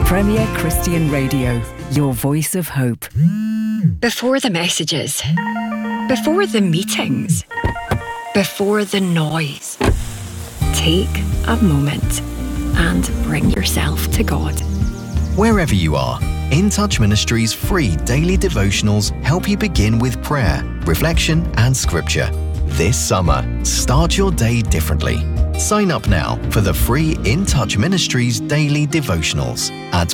Premier Christian Radio, your voice of hope. Before the messages, before the meetings, before the noise, take a moment and bring yourself to God. Wherever you are, In Touch Ministries' free daily devotionals help you begin with prayer, reflection and scripture. This summer, start your day differently. Sign up now for the free In Touch Ministries daily devotionals at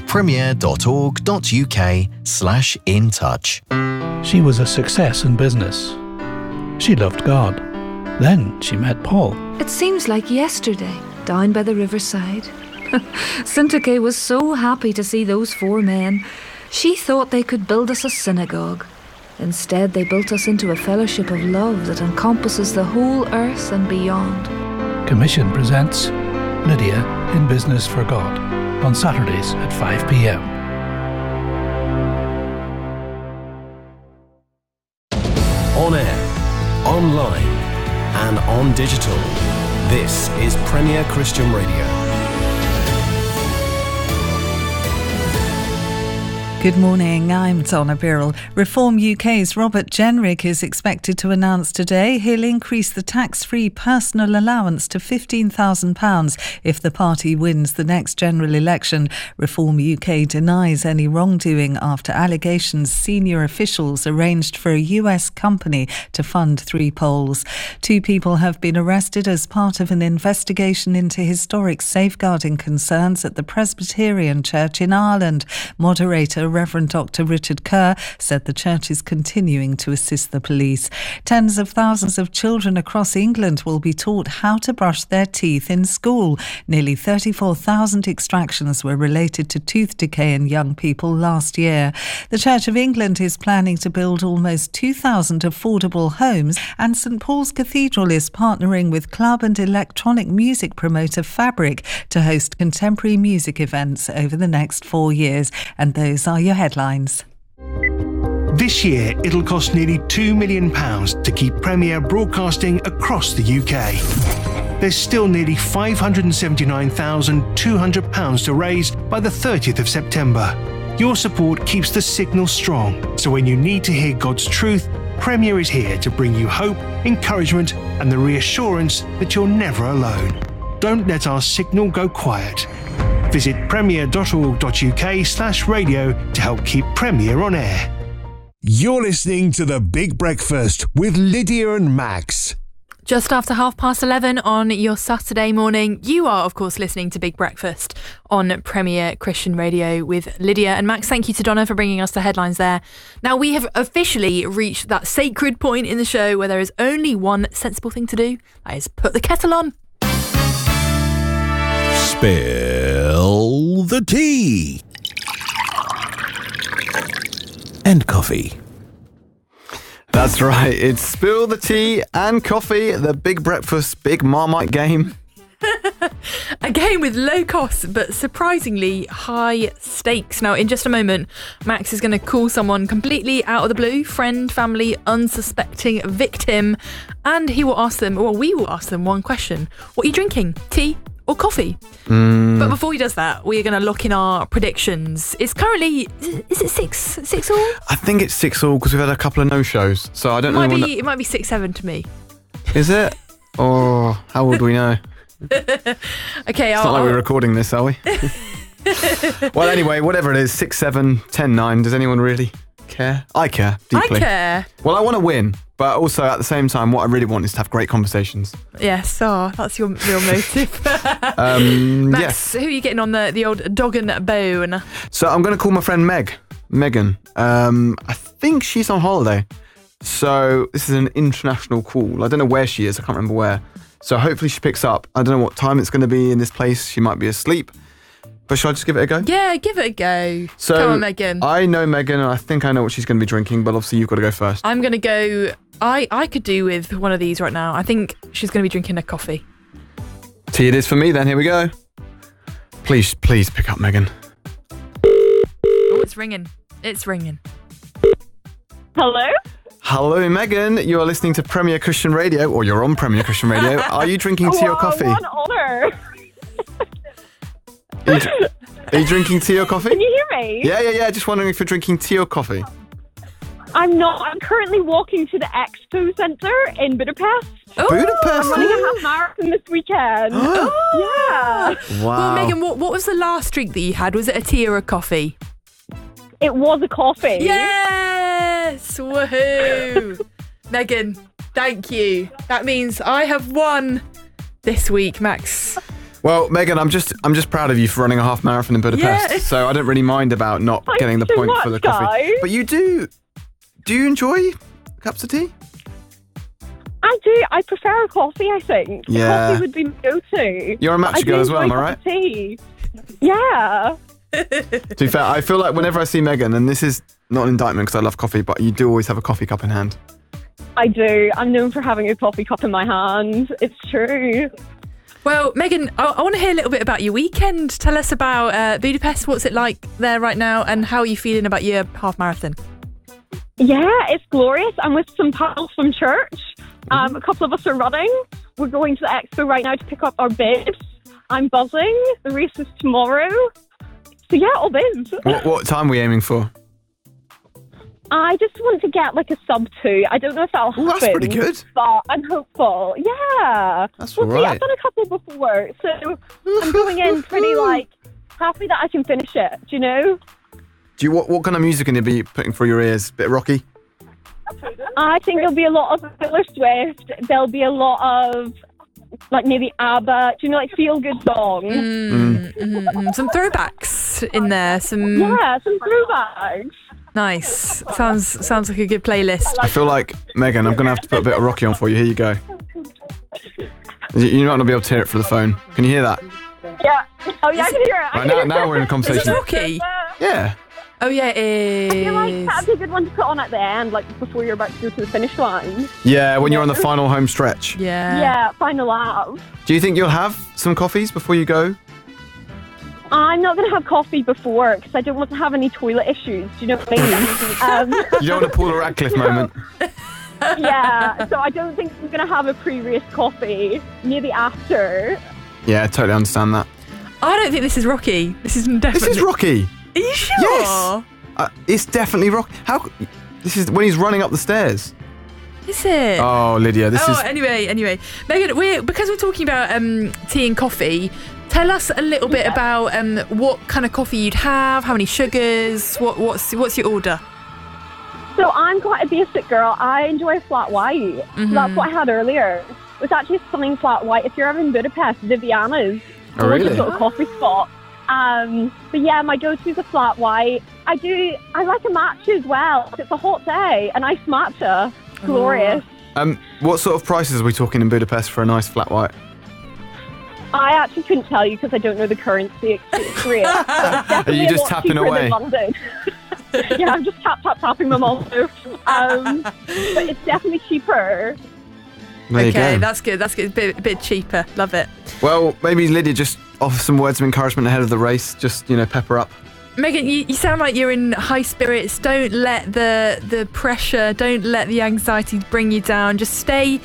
premier.org.uk/intouch. She was a success in business. She loved God. Then she met Paul. It seems like yesterday, down by the riverside. Syntyche was so happy to see those four men. She thought they could build us a synagogue. Instead, they built us into a fellowship of love that encompasses the whole earth and beyond. Commission presents Lydia in Business for God on Saturdays at 5 p.m. On air, online and on digital. This is Premier Christian Radio. Good morning, I'm Donna Birrell. Reform UK's Robert Jenrick is expected to announce today he'll increase the tax-free personal allowance to £15,000 if the party wins the next general election. Reform UK denies any wrongdoing after allegations senior officials arranged for a US company to fund 3 polls. 2 people have been arrested as part of an investigation into historic safeguarding concerns at the Presbyterian Church in Ireland. Moderator Reverend Dr. Richard Kerr said the church is continuing to assist the police. Tens of thousands of children across England will be taught how to brush their teeth in school. Nearly 34,000 extractions were related to tooth decay in young people last year. The Church of England is planning to build almost 2,000 affordable homes, and St Paul's Cathedral is partnering with club and electronic music promoter Fabric to host contemporary music events over the next 4 years. And those are your headlines. This year, it'll cost nearly £2 million to keep Premier broadcasting across the UK. There's still nearly £579,200 to raise by the 30th of September. Your support keeps the signal strong, so when you need to hear God's truth, Premier is here to bring you hope, encouragement and the reassurance that you're never alone. Don't let our signal go quiet. Visit premier.org.uk/radio to help keep Premier on air. You're listening to The Big Breakfast with Lydia and Max. Just after 11:30 on your Saturday morning, you are, of course, listening to Big Breakfast on Premier Christian Radio with Lydia and Max. Thank you to Donna for bringing us the headlines there. Now, we have officially reached that sacred point in the show where there is only one sensible thing to do. That is put the kettle on. Spill the tea. And coffee. That's right, it's Spill the Tea and Coffee, the Big Breakfast, Big Marmite game. A game with low costs but surprisingly high stakes. Now, in just a moment, Max is going to call someone completely out of the blue, friend, family, unsuspecting victim, and he will ask them, or we will ask them one question. What are you drinking? Tea or coffee? But before he does that, we are going to lock in our predictions. It's currently, is it 6 all? I think it's 6 all because we've had a couple of no-shows, so I don't know. It might be 6-7 to me. Is it? Or how would we know? Okay, it's not like we're recording this, are we? Well, anyway, whatever it is, 6-7, 10-9. Does anyone really care? I care deeply. I care. Well, I want to win, but also at the same time, what I really want is to have great conversations. Yes, that's your real motive. Max, yes. Who are you getting on the old dog and bone? So I'm going to call my friend Megan. I think she's on holiday. So this is an international call. I don't know where she is. I can't remember where. So hopefully she picks up. I don't know what time it's going to be in this place. She might be asleep. But shall I just give it a go? Yeah, give it a go. So come on, Megan. I know Megan, and I think I know what she's going to be drinking, but obviously you've got to go first. I'm going to go... I could do with one of these right now. I think she's going to be drinking a coffee. Tea it is for me then. Here we go. Please pick up, Megan. Oh, it's ringing. It's ringing. Hello? Hello, Megan. You are listening to Premier Christian Radio, or you're on Premier Christian Radio. Are you drinking tea or coffee? What an honour. Are you drinking tea or coffee? Can you hear me? Yeah. Just wondering if you're drinking tea or coffee. I'm not. I'm currently walking to the Expo Centre in Budapest. Budapest? I'm running a half marathon this weekend. Yeah. Wow. Well, Megan, what was the last drink that you had? Was it a tea or a coffee? It was a coffee. Yes! Woohoo! Megan, thank you. That means I have won this week, Max. Well, Megan, I'm just proud of you for running a half marathon in Budapest. Yeah. So I don't really mind about not getting the so point much, for the coffee. guys. But you do. Do you enjoy cups of tea? I do. I prefer a coffee, I think. Yeah. Coffee would be my go-to. You're a matcha girl as well, am I right? Tea. Yeah. To be fair, I feel like whenever I see Megan, and this is not an indictment because I love coffee, but you do always have a coffee cup in hand. I do. I'm known for having a coffee cup in my hand. It's true. Well, Megan, I want to hear a little bit about your weekend. Tell us about Budapest. What's it like there right now, and how are you feeling about your half marathon? Yeah, it's glorious. I'm with some pals from church. A couple of us are running. We're going to the expo right now to pick up our bibs. I'm buzzing. The race is tomorrow. So yeah, all biz. What time are we aiming for? I just want to get like a sub 2. I don't know if that'll happen. That's pretty good. But I'm hopeful. Yeah. That's See, right. I've done a couple before, so I'm going in pretty like happy that I can finish it. Do you know? What kind of music can you be putting through your ears? Bit rocky? I think there'll be a lot of Taylor Swift. There'll be a lot of like maybe ABBA. Do you know, like feel good songs? Some throwbacks in there. Some throwbacks. Nice. Sounds like a good playlist. I feel like, Megan, I'm going to have to put a bit of Rocky on for you. Here you go. You're not going to be able to hear it for the phone. Can you hear that? Yeah. Oh yeah, I can hear it. Right, now we're in a conversation. Is it Rocky? Yeah. Oh yeah, it is. I feel like that'd be a good one to put on at the end, like before you're about to go to the finish line. Yeah, when you're on the final home stretch. Yeah, final lap. Do you think you'll have some coffees before you go? I'm not going to have coffee before because I don't want to have any toilet issues. Do you know what I mean? You don't want to pull a Radcliffe moment. Yeah, so I don't think I'm going to have a pre-race coffee. Maybe after. Yeah, I totally understand that. I don't think this is Rocky. This is definitely. This is Rocky. Are you sure? Yes. It's definitely Rocky. How? This is when he's running up the stairs. Is it? Oh, Lydia, this is. Anyway, Megan, because we're talking about tea and coffee. Tell us a little bit about what kind of coffee you'd have, how many sugars, what's your order? So I'm quite a basic girl. I enjoy flat white. So that's what I had earlier. It was actually something flat white. If you're ever in Budapest, Viviana's. Oh, really? It's a little coffee spot. But yeah, my go-to is a flat white. I like a matcha as well. It's a hot day, a nice matcha. Glorious. What sort of prices are we talking in Budapest for a nice flat white? I actually couldn't tell you because I don't know the currency. It's great. Are you just tapping away? Yeah, I'm just tapping them also. But it's definitely cheaper. There you go. That's good. A bit cheaper. Love it. Well, maybe Lydia just offer some words of encouragement ahead of the race. Just, pepper up. Megan, you sound like you're in high spirits. Don't let the pressure, don't let the anxiety bring you down. Just stay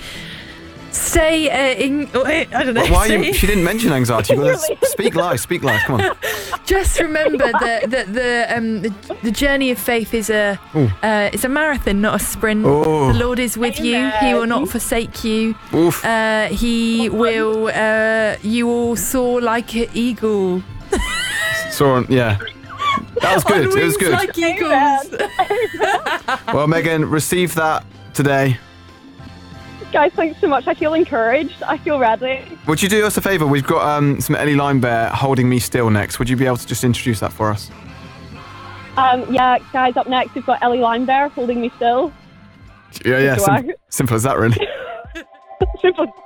in. I don't know. Why she didn't mention anxiety? You've got to speak live. Come on. Just remember that the journey of faith is a marathon, not a sprint. Oh. The Lord is with you. He will not forsake you. Oof. He will. You will soar like an eagle. Yeah. That was good. It was good. Like eagles. Well, Megan, receive that today. Guys, thanks so much. I feel encouraged. I feel ready. Would you do us a favour? We've got some Ellie Limebear Holding Me Still next. Would you be able to just introduce that for us? Yeah, guys, up next we've got Ellie Limebear Holding Me Still. Yeah. Simple as that, really. Simple.